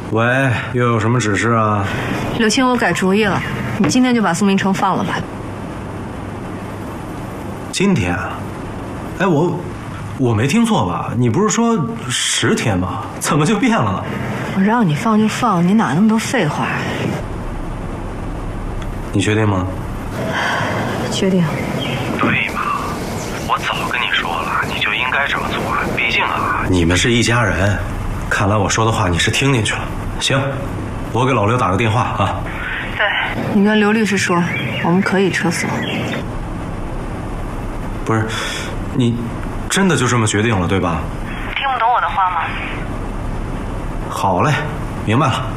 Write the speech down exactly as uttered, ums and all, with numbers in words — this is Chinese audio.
喂，又有什么指示啊？ 柳青，我改主意了，你今天就把苏明成放了吧。 今天啊？哎，我我没听错吧？你不是说十天吗？怎么就变了呢？ 我让你放就放，你哪那么多废话？ 你确定吗？ 确定。 对嘛，我早跟你说了，你就应该这么做。毕竟啊，你们是一家人。看来我说的话你是听进去了。行，我给老刘打个电话啊。 对，你跟刘律师说，我们可以撤诉。 不是，你真的就这么决定了，对吧？ 听不懂我的话吗？ 好嘞，明白了。